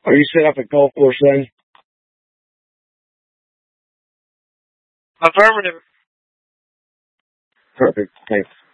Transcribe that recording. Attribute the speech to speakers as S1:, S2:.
S1: Are you set up at golf course then?
S2: Affirmative.
S1: Perfect. Thanks.